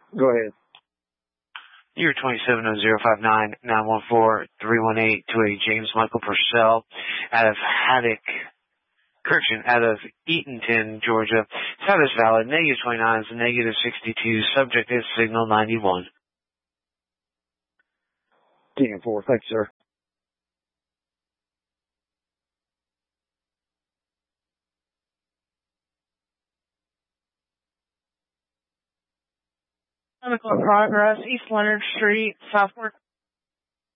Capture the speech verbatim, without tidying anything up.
Go ahead. Year twenty-seven oh zero five nine nine one four three one eight to a James Michael Purcell out of Haddock, correction, out of Eatonton, Georgia. Status valid, negative twenty-nine is negative sixty-two. Subject is signal ninety-one. ten four, thank you, sir. Chemical Progress, East Leonard Street, Southport.